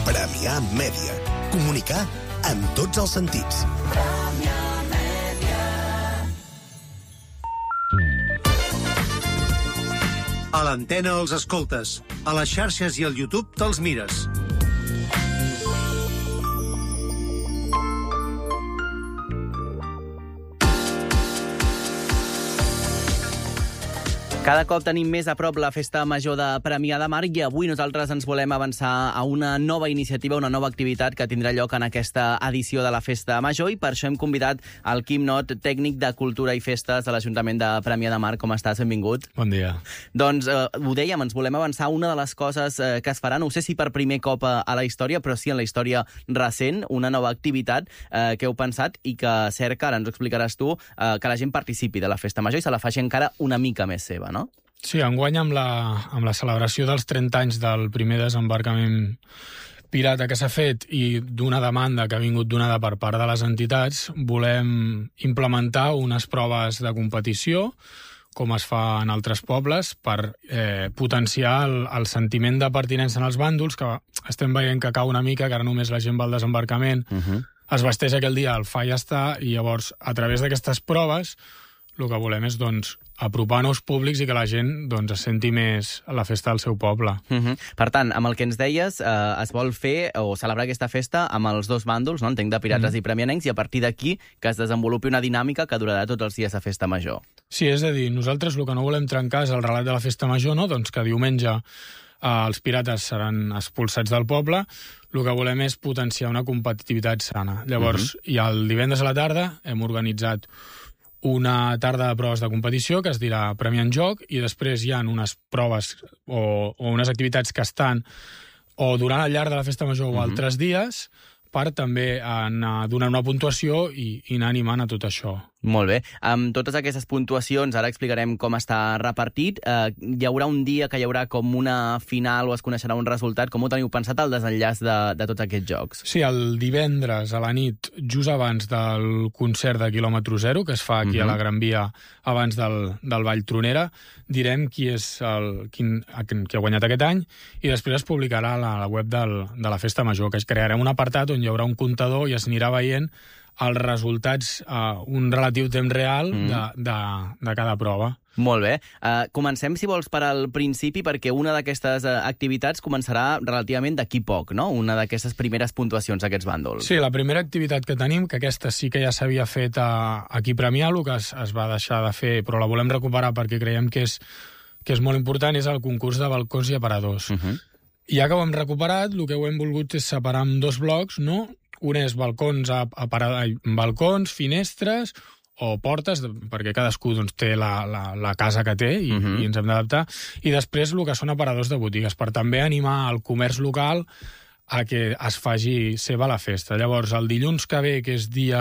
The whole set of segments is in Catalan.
Premià Mèdia. Comunicar en tots els sentits. A l'antena els escoltes. A les xarxes i al YouTube te'ls mires. Cada cop tenim més a prop la Festa Major de Premià de Mar i avui nosaltres ens volem avançar a una nova iniciativa, una nova activitat que tindrà lloc en aquesta edició de la Festa Major i per això hem convidat el Quim Not, tècnic de Cultura i Festes de l'Ajuntament de Premià de Mar. Com estàs? Benvingut. Bon dia. Doncs ho dèiem, ens volem avançar a una de les coses que es farà, no sé si per primer cop a la història, però sí en la història recent, una nova activitat que heu pensat i que cerca, ara ens ho explicaràs tu, que la gent participi de la Festa Major i se la faci encara una mica més seva, no? Sí, enguany amb la celebració dels 30 anys del primer desembarcament pirata que s'ha fet i d'una demanda que ha vingut donada per part de les entitats, volem implementar unes proves de competició, com es fa en altres pobles, per potenciar el sentiment de pertinença en els bàndols, que estem veient que cau una mica, que ara només la gent va al desembarcament, es vesteix aquell dia, el fa i ja està, i llavors, a través d'aquestes proves, el que volem és, doncs, apropar nous públics i que la gent doncs, es senti més a la festa del seu poble. Per tant, amb el que ens deies, es vol fer o celebrar aquesta festa amb els dos bàndols, no? Entenc de pirates i premianencs, i a partir d'aquí que es desenvolupi una dinàmica que durarà tots els dies de Festa Major. Sí, és a dir, nosaltres el que no volem trencar és el relat de la Festa Major, no? Doncs que diumenge els pirates seran expulsats del poble. El que volem és potenciar una competitivitat sana. Llavors, i el divendres a la tarda hem organitzat una tarda de proves de competició que es dirà Premi en Joc i després hi ha unes proves o unes activitats que estan o durant el llarg de la Festa Major o altres dies per també anar donant una puntuació i anar animant a tot això. Molt bé. Amb totes aquestes puntuacions, ara explicarem com està repartit. Hi haurà un dia que hi haurà com una final o es coneixerà un resultat. Com ho teniu pensat, el desenllaç de tots aquests jocs? Sí, el divendres a la nit, just abans del concert de quilòmetre zero, que es fa aquí a la Gran Via abans del Ball Tronera, direm qui ha guanyat aquest any i després es publicarà a la web de la Festa Major, que es crearem un apartat on hi haurà un comptador i es anirà veient els resultats a un relatiu temps real de cada prova. Molt bé. Comencem, si vols, per al principi, perquè una d'aquestes activitats començarà relativament d'aquí poc, no? Una d'aquestes primeres puntuacions d'aquests bàndols. Sí, la primera activitat que tenim, que aquesta sí que ja s'havia fet aquí a Premià, el que es va deixar de fer, però la volem recuperar perquè creiem que és molt important, és el concurs de balcons i aparadors. Ja que ho hem recuperat, el que ho hem volgut és separar en dos blocs, no? Un és balcons, finestres o portes, perquè cadascú doncs, té la casa que té i ens hem d'adaptar. I després el que són aparadors de botigues, per també animar el comerç local a que es faci seva la festa. Llavors, el dilluns que ve, que és dia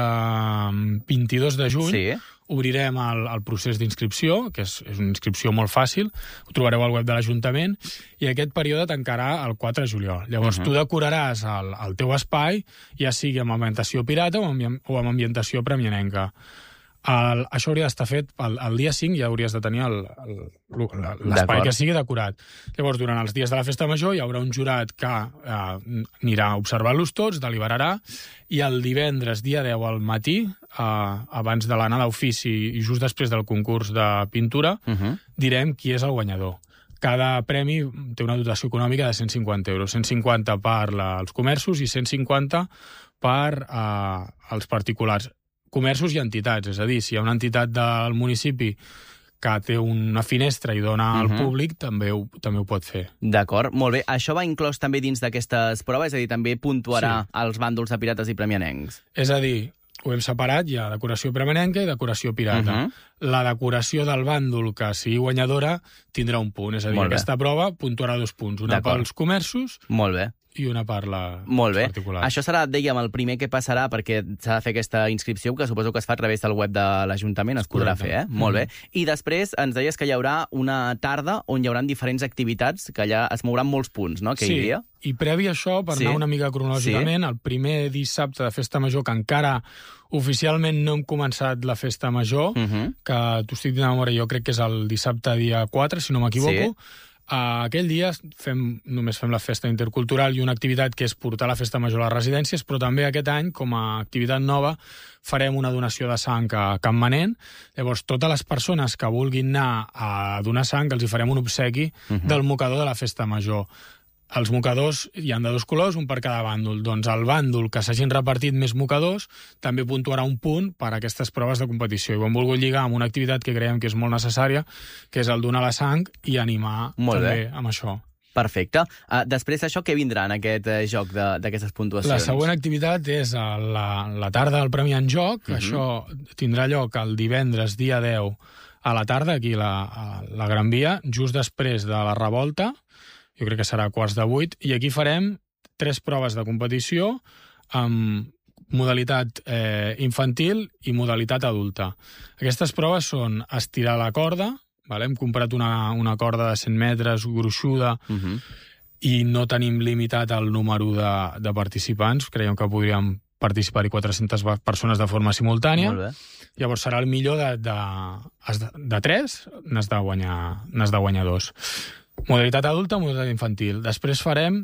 22 de juny, obrirem el procés d'inscripció, que és una inscripció molt fàcil, ho trobareu al web de l'Ajuntament, i aquest període tancarà el 4 de juliol. Llavors, tu decoraràs el teu espai, ja sigui amb ambientació pirata o amb ambientació premianenca. Això hauria d'estar fet el dia 5, ja hauries de tenir l'espai que sigui decorat. Llavors, durant els dies de la Festa Major hi haurà un jurat que anirà a observar-los tots, deliberarà, i el divendres, dia 10 al matí, abans de l'anada a ofici i just després del concurs de pintura, direm qui és el guanyador. Cada premi té una dotació econòmica de 150 euros. 150 per als comerços i 150 per als particulars. Comerços i entitats, és a dir, si hi ha una entitat del municipi que té una finestra i dona al públic, també ho pot fer. D'acord, molt bé. Això va inclòs també dins d'aquestes proves? És a dir, també puntuarà els bàndols de pirates i premianencs? És a dir, ho hem separat, hi ha decoració premianenca i decoració pirata. La decoració del bàndol que sigui guanyadora tindrà un punt, és a dir, aquesta prova puntuarà 2 punts, una pels comerços i una per la particular. Això serà, dèiem, el primer que passarà perquè s'ha de fer aquesta inscripció, que suposo que es fa a través del web de l'Ajuntament, es podrà fer, Molt bé. I després ens deies que hi haurà una tarda on hi haurà diferents activitats, que allà es mouran molts punts, no?, aquell dia. I previ a això, per anar una mica cronològicament, el primer dissabte de Festa Major, que encara oficialment no hem començat la Festa Major, que t'ho estic dient de memòria, jo crec que és el dissabte dia 4, si no m'equivoco, Aquell dia només fem la festa intercultural i una activitat que és portar la festa major a les residències, però també aquest any, com a activitat nova, farem una donació de sang a Campmanent. Llavors, totes les persones que vulguin anar a donar sang, els hi farem un obsequi del mocador de la festa major. Els mocadors hi han de 2 colors, un per cada bàndol. Doncs el bàndol que s'hagin repartit més mocadors també puntuarà un punt per a aquestes proves de competició. I ho hem volgut lligar amb una activitat que creiem que és molt necessària, que és el donar la sang i animar també amb això. Perfecte. Després d'això, què vindrà en aquest joc d'aquestes puntuacions? La següent activitat és la tarda del Premi en Joc. Això tindrà lloc el divendres, dia 10, a la tarda, aquí a la Gran Via, just després de la revolta. Jo crec que serà a 7:45, i aquí farem 3 proves de competició amb modalitat infantil i modalitat adulta. Aquestes proves són estirar la corda, hem comprat una corda de 100 metres gruixuda i no tenim limitat el número de participants. Creiem que podríem participar-hi 400 persones de forma simultània. Molt bé. Llavors serà el millor de 3, n'has de guanyar 2. Modalitat adulta, modalitat infantil. Després farem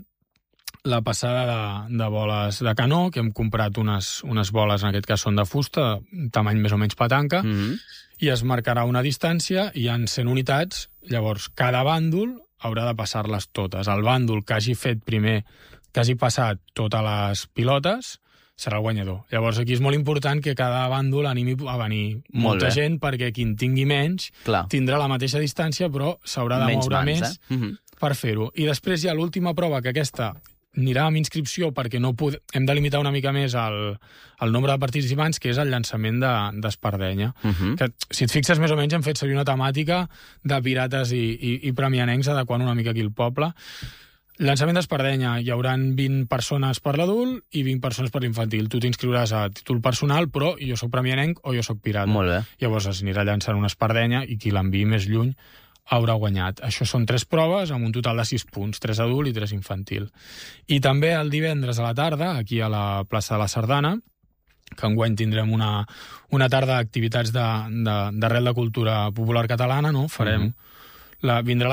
la passada de boles de canó, que hem comprat unes boles, en aquest cas són de fusta, tamany més o menys petanca, i es marcarà una distància, hi ha 100 unitats, llavors cada bàndol haurà de passar-les totes. El bàndol que hagi fet primer, que hagi passat totes les pilotes, serà el guanyador. Llavors aquí és molt important que cada bàndol animi a venir molta gent, perquè qui en tingui menys tindrà la mateixa distància, però s'haurà de moure més per fer-ho. I després hi ha l'última prova, que aquesta anirà amb inscripció perquè hem de limitar una mica més el nombre de participants, que és el llançament d'espardenya. Que, si et fixes, més o menys hem fet servir una temàtica de pirates i premianencs, adequant una mica aquí el poble. Llançament d'espardenya, hi haurà 20 persones per l'adult i 20 persones per l'infantil. Tu t'inscriuràs a títol personal, però jo soc premianenc o jo soc pirata. Molt bé. Llavors es anirà llançant una espardenya i qui l'enviï més lluny haurà guanyat. Això són 3 proves amb un total de 6 punts, 3 adult i 3 infantil. I també el divendres a la tarda, aquí a la plaça de la Sardana, que enguany tindrem una tarda d'activitats d'arrel de cultura popular catalana, no? Farem... Vindrà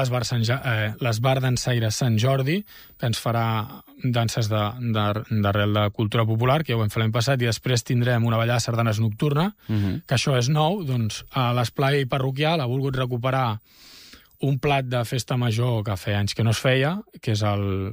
l'Esbar Dansaire Sant Jordi, que ens farà danses d'arrel de cultura popular, que ja ho vam fer l'any passat, i després tindrem una ballada de sardanes nocturna, que això és nou, doncs a l'esplai parroquial ha volgut recuperar un plat de festa major que feia anys que no es feia, que és el...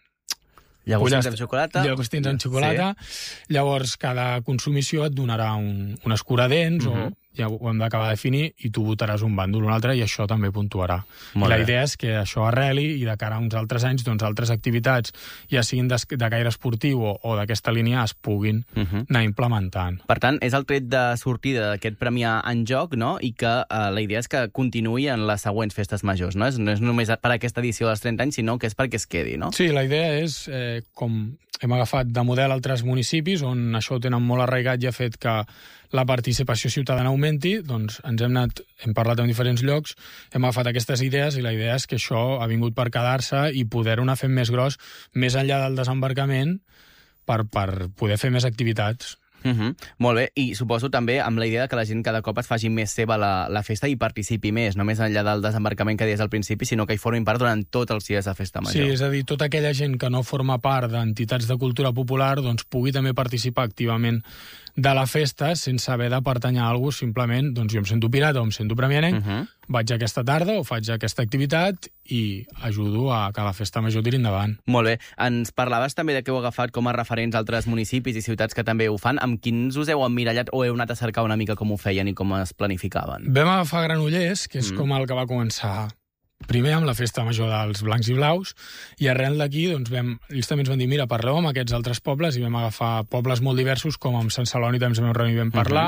Llagostins amb xocolata. Llagostins amb xocolata. Llavors, cada consumició et donarà un escuradents o ja ho hem d'acabar de definir, i tu votaràs un bàndol o un altre, i això també puntuarà. I la idea és que això arreli i de cara a uns altres anys, doncs altres activitats, ja siguin de gaire esportiu o d'aquesta línia, es puguin anar implementant. Per tant, és el tret de sortida d'aquest Premi en Joc, no? I que la idea és que continuï en les següents festes majors, no? No és només per aquesta edició dels 30 anys, sinó que és perquè es quedi, no? Sí, la idea és, com hem agafat de model altres municipis on això ho tenen molt arraigat i ha fet que la participació ciutadana augmenti, doncs hem parlat en diferents llocs, hem agafat aquestes idees i la idea és que això ha vingut per quedar-se i poder-ho anar fent més gros més enllà del desembarcament per poder fer més activitats. Molt bé, i suposo també amb la idea que la gent cada cop es faci més seva la festa i participi més, no més enllà del desembarcament que deies al principi, sinó que hi formin part durant tots els dies de festa major. Sí, és a dir, tota aquella gent que no forma part d'entitats de cultura popular doncs pugui també participar activament de la festa sense haver de pertanyar a algú, simplement, doncs jo em sento pirata o em sento premianenc, vaig aquesta tarda o faig aquesta activitat i ajudo a que la festa major tiri endavant. Molt bé. Ens parlaves també de que heu agafat com a referents altres municipis i ciutats que també ho fan. Amb quins us heu emmirallat o heu anat a cercar una mica com ho feien i com es planificaven? Vam agafar Granollers, que és com el que va començar primer amb la festa major dels blancs i blaus, i arrel d'aquí doncs, ells també ens van dir, mira, parleu amb aquests altres pobles, i vam agafar pobles molt diversos, com amb Sant Celoni també ens vam reunir i vam parlar,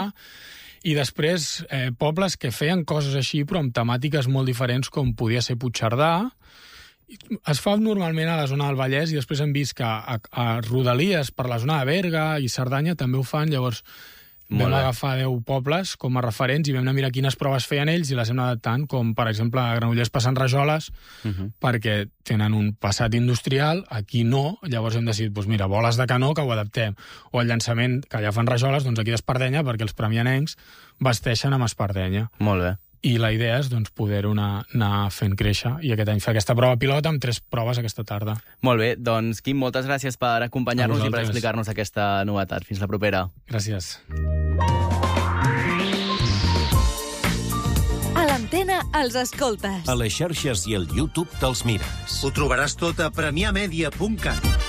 i després pobles que feien coses així, però amb temàtiques molt diferents, com podia ser Puigcerdà. Es fa normalment a la zona del Vallès, i després hem vist que a Rodalies, per la zona de Berga i Cerdanya, també ho fan. Llavors vam agafar 10 pobles com a referents i vam anar a mirar quines proves feien ells i les hem adaptant, com per exemple a Granollers passen rajoles, perquè tenen un passat industrial, aquí no, llavors hem decidit, doncs mira, boles de canó, que ho adaptem, o el llançament, que allà fan rajoles, doncs aquí d'espardenya, perquè els premianencs vesteixen amb espardenya. Molt bé. i la idea és poder-ho anar fent créixer i aquest any fer aquesta prova pilot amb 3 proves aquesta tarda. Molt bé, doncs Quim, moltes gràcies per acompanyar-nos i per explicar-nos aquesta novetat. Fins la propera. Gràcies. A l'Antena els escoltes. A les xarxes i al YouTube te'ls mires. Ho trobaràs tot a premiamedia.cat.